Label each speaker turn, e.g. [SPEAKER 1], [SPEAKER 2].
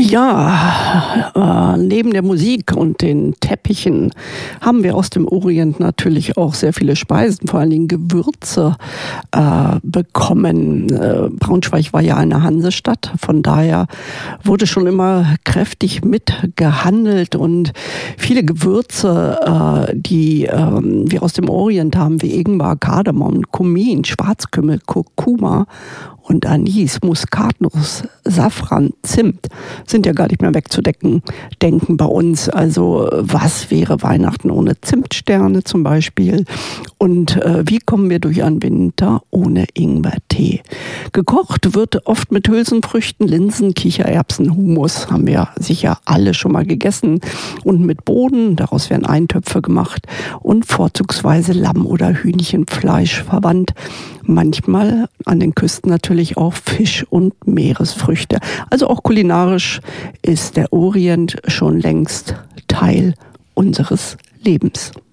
[SPEAKER 1] Ja, neben der Musik und den Teppichen haben wir aus dem Orient natürlich auch sehr viele Speisen, vor allen Dingen Gewürze bekommen. Braunschweig war ja eine Hansestadt, von daher wurde schon immer kräftig mitgehandelt und viele Gewürze, die wir aus dem Orient haben, wie Ingwer, Kardamom, Kumin, Schwarzkümmel, Kurkuma und Anis, Muskatnuss, Safran, Zimt sind ja gar nicht mehr wegzudenken bei uns. Also was wäre Weihnachten ohne Zimtsterne zum Beispiel? Und wie kommen wir durch einen Winter ohne Ingwertee? Gekocht wird oft mit Hülsenfrüchten, Linsen, Kichererbsen, Hummus, haben wir sicher alle schon mal gegessen. Und mit Bohnen, daraus werden Eintöpfe gemacht und vorzugsweise Lamm- oder Hühnchenfleisch verwandt. Manchmal an den Küsten natürlich auch Fisch und Meeresfrüchte. Also auch kulinarisch ist der Orient schon längst Teil unseres Lebens.